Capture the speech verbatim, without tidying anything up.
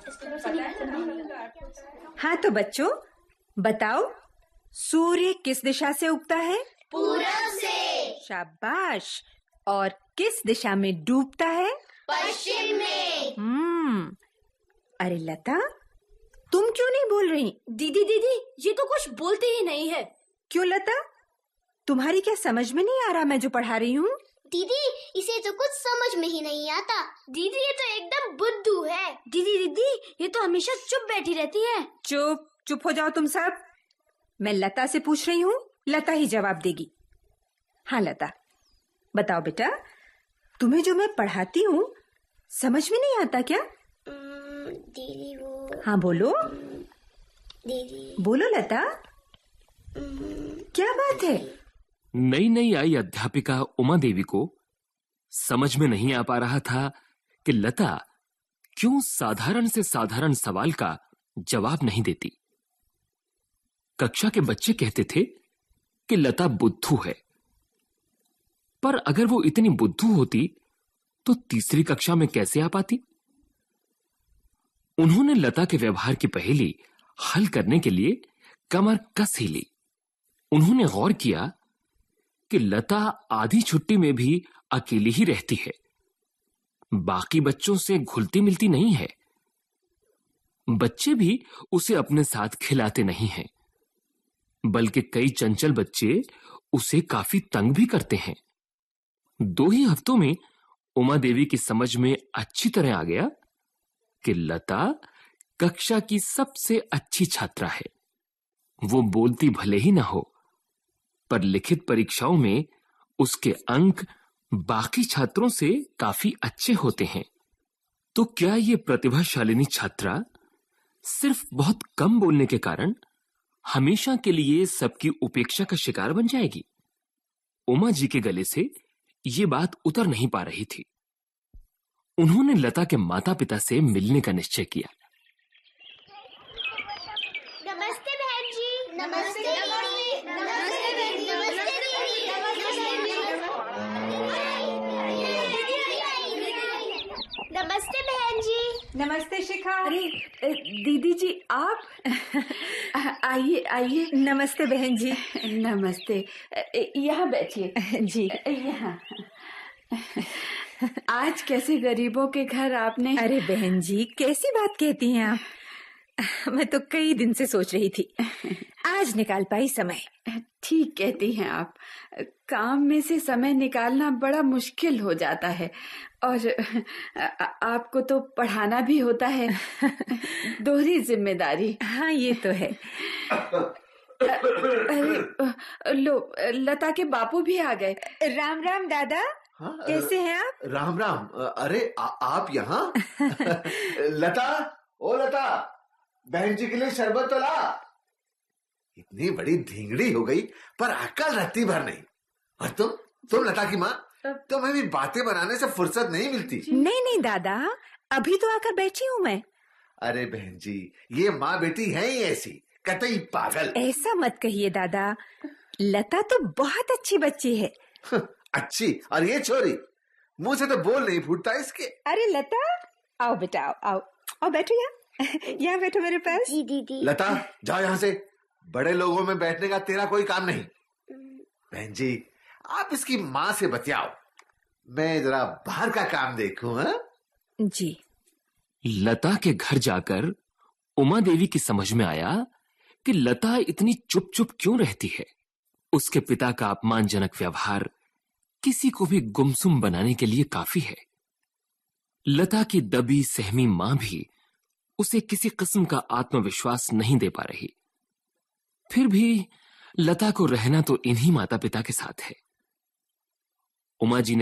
हाँ तो बच्चों बताओ, सूर्य किस दिशा से उगता है? पूरब से। शाबाश। और किस दिशा में डूबता है? पश्चिम में। हम्म। अरे लता, तुम क्यों नहीं बोल रही? दीदी दीदी ये तो कुछ बोलते ही नहीं है। क्यों लता, तुम्हारी क्या समझ में नहीं आ रहा मैं जो पढ़ा रही हूँ? दीदी इसे तो कुछ समझ में ही नहीं आता। दीदी ये तो एकदम बुद्धू है। दीदी दीदी ये तो हमेशा चुप बैठी रहती है। चुप चुप हो जाओ तुम सब। मैं लता से पूछ रही हूँ, लता ही जवाब देगी। हाँ लता, बताओ बेटा, तुम्हें जो मैं पढ़ाती हूँ समझ में नहीं आता क्या? दीदी वो। हाँ बोलो। दीदी बोलो लता, क्या बात है? नई नई आई अध्यापिका उमा देवी को समझ में नहीं आ पा रहा था कि लता क्यों साधारण से साधारण सवाल का जवाब नहीं देती। कक्षा के बच्चे कहते थे कि लता बुद्धू है, पर अगर वो इतनी बुद्धू होती तो तीसरी कक्षा में कैसे आ पाती? उन्होंने लता के व्यवहार की पहेली हल करने के लिए कमर कस ही ली। उन्होंने गौर किया कि लता आधी छुट्टी में भी अकेली ही रहती है, बाकी बच्चों से घुलती मिलती नहीं है। बच्चे भी उसे अपने साथ खिलाते नहीं हैं, बल्कि कई चंचल बच्चे उसे काफी तंग भी करते हैं। दो ही हफ्तों में उमा देवी की समझ में अच्छी तरह आ गया कि लता कक्षा की सबसे अच्छी छात्रा है। वो बोलती भले ही ना हो, पर लिखित परीक्षाओं में उसके अंक बाकी छात्रों से काफी अच्छे होते हैं। तो क्या ये प्रतिभाशालिनी छात्रा सिर्फ बहुत कम बोलने के कारण हमेशा के लिए सबकी उपेक्षा का शिकार बन जाएगी? उमा जी के गले से ये बात उतर नहीं पा रही थी। उन्होंने लता के माता पिता से मिलने का निश्चय किया। नमस्ते बहन जी। नमस्ते दीदी। नमस्ते बहन जी। नमस्ते नमस्ते बहन जी। नमस्ते शिखा। अरे दीदी जी आप आइए आइए। नमस्ते बहन जी। नमस्ते, यहाँ बैठिए जी। यहाँ। आज कैसे गरीबों के घर आपने? अरे बहन जी, कैसी बात कहती हैं आप? मैं तो कई दिन से सोच रही थी, आज निकाल पाई समय। ठीक कहती हैं आप, काम में से समय निकालना बड़ा मुश्किल हो जाता है, और आपको तो पढ़ाना भी होता है, दोहरी जिम्मेदारी। हाँ ये तो है। अरे लो, लता के बापू भी आ गए। राम राम दादा। हाँ, कैसे हैं आप? राम राम। अरे आ, आप यहाँ? लता, ओ लता, बहन जी के लिए शरबत तो ला। इतनी बड़ी धींगड़ी हो गई पर अक्ल रत्ती भर नहीं। और तुम तुम लता की माँ, तुम्हें भी बातें बनाने से फुर्सत नहीं मिलती। नहीं नहीं दादा, अभी तो आकर बैठी हूँ मैं। अरे बहन जी, ये माँ बेटी है ही ऐसी, कतई पागल। ऐसा मत कहिए दादा, लता तो बहुत अच्छी बच्ची है। अच्छी, और ये छोरी मुंह से तो बोल नहीं फूटता इसके। अरे लता, आओ बेटा, आओ आओ आओ, बैठो यहाँ यहाँ बैठो मेरे पास। जी दीदी। लता जाओ यहाँ से, बड़े लोगों में बैठने का तेरा कोई काम नहीं। बहन जी, आप इसकी माँ से बतियाओ, मैं जरा बाहर का काम देखूं। हाँ जी। लता के घर जाकर उमा देवी की समझ में आया कि लता इतनी चुप चुप क्यों रहती है। उसके पिता का अपमानजनक व्यवहार किसी को भी गुमसुम बनाने के लिए काफी है। लता की दबी सहमी मां भी उसे किसी किस्म का आत्मविश्वास नहीं दे पा रही। फिर भी लता को रहना तो इन्हीं माता पिता के साथ है। उमा जी ने